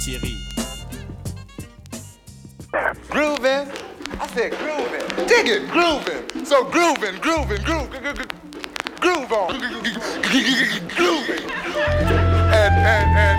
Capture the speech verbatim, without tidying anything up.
Thierry. Grooving. I said grooving. Dig it, grooving. So grooving, grooving, groove, groove on. Grooving. And, and, and